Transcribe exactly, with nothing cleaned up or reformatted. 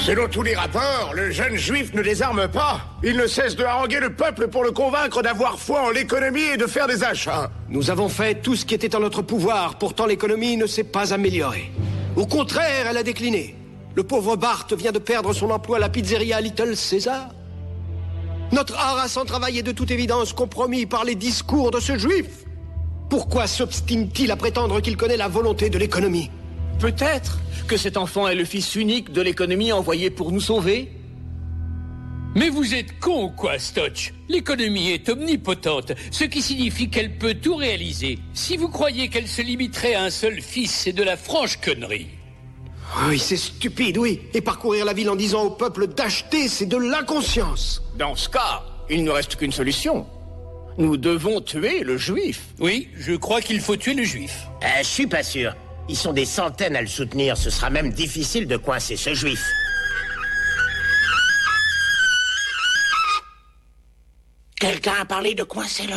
Selon tous les rapports, le jeune juif ne désarme pas. Il ne cesse de haranguer le peuple pour le convaincre d'avoir foi en l'économie et de faire des achats. Nous avons fait tout ce qui était en notre pouvoir, pourtant l'économie ne s'est pas améliorée. Au contraire, elle a décliné. Le pauvre Bart vient de perdre son emploi à la pizzeria Little Caesar. Notre art sans travail est de toute évidence compromis par les discours de ce juif. Pourquoi s'obstine-t-il à prétendre qu'il connaît la volonté de l'économie ? Peut-être que cet enfant est le fils unique de l'économie envoyé pour nous sauver. Mais vous êtes con ou quoi, Stotch? L'économie est omnipotente, ce qui signifie qu'elle peut tout réaliser. Si vous croyez qu'elle se limiterait à un seul fils, c'est de la franche connerie. Oui, c'est stupide, oui. Et parcourir la ville en disant au peuple d'acheter, c'est de l'inconscience. Dans ce cas, il ne reste qu'une solution. Nous devons tuer le juif. Oui, je crois qu'il faut tuer le juif. Euh, je suis pas sûr. Ils sont des centaines à le soutenir. Ce sera même difficile de coincer ce juif. Quelqu'un a parlé de coincer le juif ?